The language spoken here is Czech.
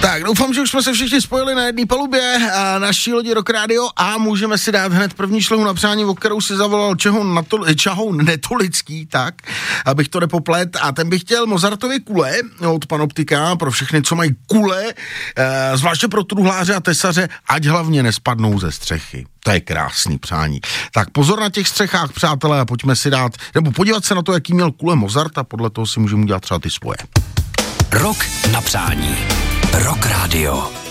Tak, doufám, že už jsme se všichni spojili na jedné palubě naší lodi Rock Radio a můžeme si dát hned první šlehu na přání, o kterou si zavolal Čahoun Netolický, tak, abych to nepoplet. A ten bych chtěl Mozartovy kule od Panoptika pro všechny, co mají kule, zvláště pro truhláře a tesaře, ať hlavně nespadnou ze střechy. To je krásný přání. Tak pozor na těch střechách, přátelé, a pojďme si dát, nebo podívat se na to, jaký měl kule Mozart a podle toho si můžeme udělat třeba ty svoje. Rock na přání. Rock Radio.